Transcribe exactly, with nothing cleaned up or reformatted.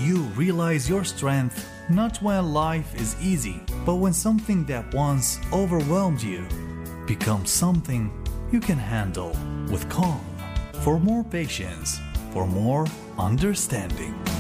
You realize your strength not when life is easy, but when something that once overwhelmed you becomes something you can handle with calm. For more patience, for more understanding.